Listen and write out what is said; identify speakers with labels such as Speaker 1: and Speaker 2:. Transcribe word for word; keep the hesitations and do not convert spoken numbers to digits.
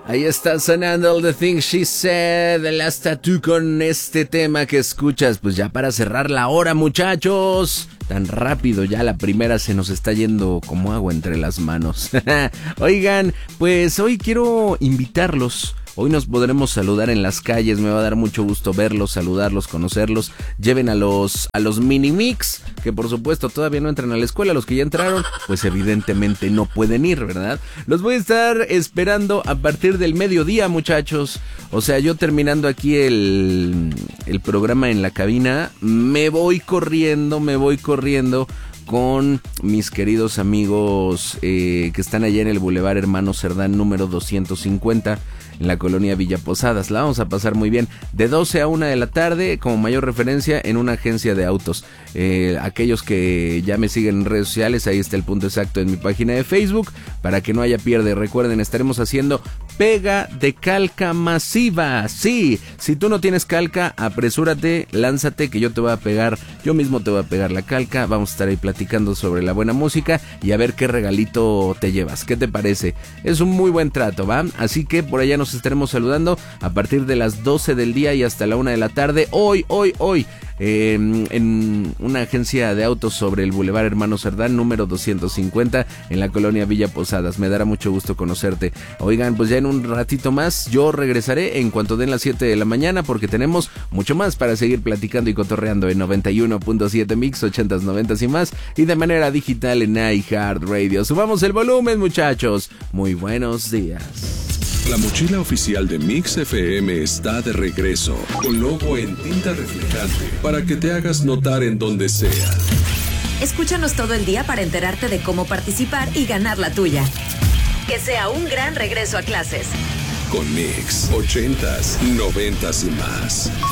Speaker 1: Ahí está sonando All the Things She Said de Las Tattoo con este tema que escuchas. Pues ya para cerrar la hora, muchachos. Tan rápido, ya la primera se nos está yendo como agua entre las manos. Oigan, pues hoy quiero invitarlos. Hoy nos podremos saludar en las calles, me va a dar mucho gusto verlos, saludarlos, conocerlos. Lleven a los a los mini mix, que por supuesto todavía no entran a la escuela. Los que ya entraron, pues evidentemente no pueden ir, ¿verdad? Los voy a estar esperando a partir del mediodía, muchachos. O sea, yo terminando aquí el, el programa en la cabina, me voy corriendo, me voy corriendo con mis queridos amigos eh, que están allá en el Boulevard Hermano Cerdán número doscientos cincuenta en la colonia Villa Posadas. La vamos a pasar muy bien de doce a una de la tarde, como mayor referencia en una agencia de autos. Eh, aquellos que ya me siguen en redes sociales, ahí está el punto exacto en mi página de Facebook, para que no haya pierde. Recuerden, estaremos haciendo pega de calca masiva. Sí, si tú no tienes calca, apresúrate, lánzate, que yo te voy a pegar, yo mismo te voy a pegar la calca. Vamos a estar ahí platicando sobre la buena música y a ver qué regalito te llevas. ¿Qué te parece? Es un muy buen trato, ¿va? Así que por allá nos estaremos saludando a partir de las doce del día y hasta la una de la tarde. Hoy, hoy, hoy, eh, en una agencia de autos sobre el Boulevard Hermano Cerdán número doscientos cincuenta en la colonia Villa Posadas. Me dará mucho gusto conocerte. Oigan, pues ya en un ratito más yo regresaré en cuanto den las siete de la mañana, porque tenemos mucho más para seguir platicando y cotorreando en noventa y uno punto siete Mix, ochentas, noventas y más, y de manera digital en iHeartRadio. Subamos el volumen, muchachos. Muy buenos días.
Speaker 2: La mochila oficial de Mix F M está de regreso, con logo en tinta reflejante, para que te hagas notar en donde sea.
Speaker 3: Escúchanos todo el día para enterarte de cómo participar y ganar la tuya. Que sea un gran regreso a clases.
Speaker 2: Con Mix, ochentas, noventas y más.